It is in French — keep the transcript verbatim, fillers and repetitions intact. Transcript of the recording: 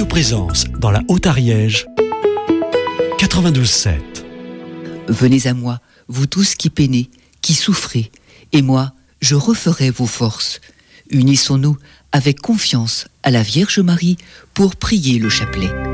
Présence dans la Haute-Ariège, quatre-vingt-douze sept. Venez à moi, vous tous qui peinez, qui souffrez, et moi, je referai vos forces. Unissons-nous avec confiance à la Vierge Marie pour prier le chapelet.